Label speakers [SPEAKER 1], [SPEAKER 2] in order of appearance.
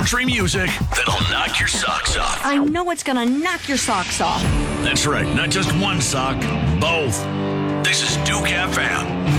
[SPEAKER 1] country music that'll knock your socks off.
[SPEAKER 2] I know it's gonna knock your socks off.
[SPEAKER 1] That's right, not just one sock, both. This is Duke FM.